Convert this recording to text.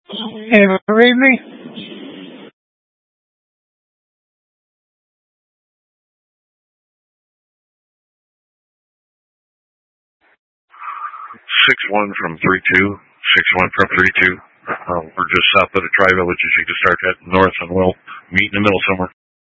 Can you read me? 6-1 from 3-2. 6-1 from 3-2. We're just south of the Tri-Village as you can start heading north, and we'll meet in the middle somewhere.